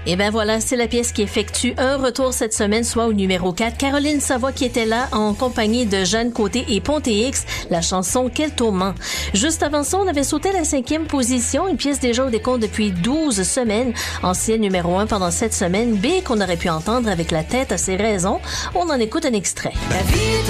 Et ben voilà, c'est la pièce qui effectue un retour cette semaine, soit au numéro 4. Caroline Savoie qui était là en compagnie de Jeanne Côté et Ponté X, la chanson Quel tourment. Juste avant ça, on avait sauté à la 5e position, une pièce déjà au décompte depuis 12 semaines, ancienne numéro 1 pendant 7 semaines, B qu'on aurait pu entendre avec La tête à ses raisons. On en écoute un extrait. La vie